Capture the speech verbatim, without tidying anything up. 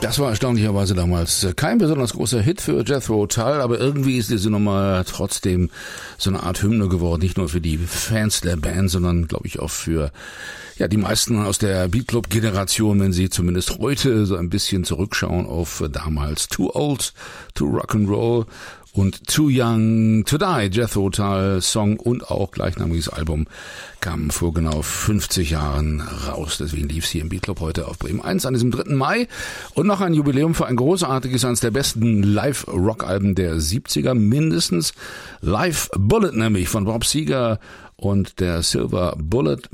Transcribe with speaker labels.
Speaker 1: Das war erstaunlicherweise damals kein besonders großer Hit für Jethro Tull, aber irgendwie ist diese Nummer trotzdem so eine Art Hymne geworden, nicht nur für die Fans der Band, sondern glaube ich auch für ja die meisten aus der Beatclub-Generation, wenn sie zumindest heute so ein bisschen zurückschauen auf damals Too Old to Rock'n'Roll und Too Young to Die, Jethro Tull Song und auch gleichnamiges Album kam vor genau fünfzig Jahren raus. Deswegen lief es hier im Beatclub heute auf Bremen eins an diesem dritten Mai. Und noch ein Jubiläum für ein großartiges, eines der besten Live-Rock-Alben der siebziger mindestens. Live Bullet nämlich von Bob Seger und der Silver Bullet